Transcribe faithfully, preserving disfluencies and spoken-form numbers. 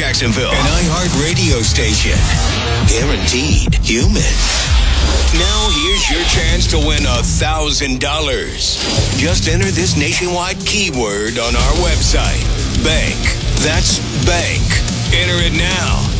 Jacksonville. An iHeart radio station. Guaranteed human. Now here's your chance to win a thousand dollars. Just enter this nationwide keyword on our website. Bank. That's bank. Enter it now.